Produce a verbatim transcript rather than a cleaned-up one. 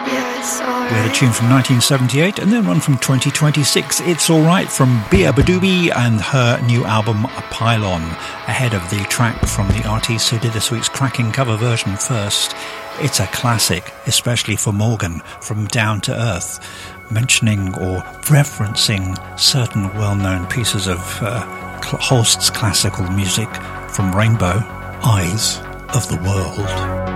We had a tune from nineteen seventy-eight and then one from twenty twenty-six, It's Alright, from Bia Badoobie and her new album Pylon, ahead of the track from the artist who did this week's cracking cover version first. It's a classic, especially for Morgan, from Down to Earth, mentioning or referencing certain well-known pieces of uh, Holst's classical music from Rainbow, Eyes of the World.